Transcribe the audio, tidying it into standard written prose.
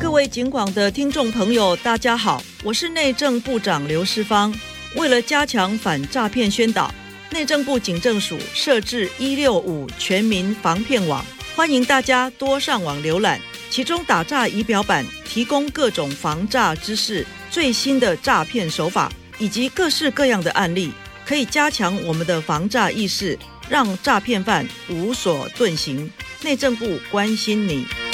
各位警广的听众朋友，大家好，我是内政部长刘世芳。为了加强反诈骗宣导，内政部警政署设置165全民防骗网，欢迎大家多上网浏览。其中打诈仪表板提供各种防诈知识、最新的诈骗手法以及各式各样的案例，可以加强我们的防诈意识，让诈骗犯无所遁形。内政部关心你。